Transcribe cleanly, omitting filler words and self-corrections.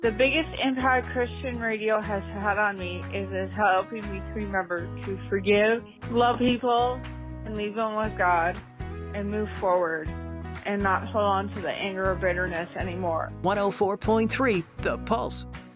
The biggest impact Christian radio has had on me is helping me to remember to forgive, love people, and leave them with God, and move forward, and not hold on to the anger or bitterness anymore. 104.3 The Pulse.